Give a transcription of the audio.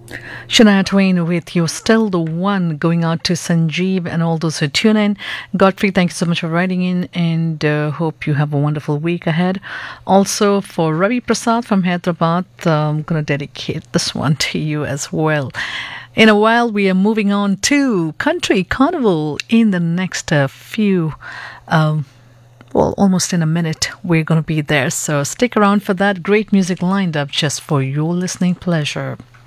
Shania Twain with You Still the One, going out to Sanjeev and all those who tune in. Godfrey, thank you so much for writing in, and hope you have a wonderful week ahead. Also, for Ravi Prasad from Hyderabad, I'm going to dedicate this one to you as well. In a while, we are moving on to Country Carnival in the next few. Almost in a minute, we're going to be there. So stick around for that great music lined up just for your listening pleasure.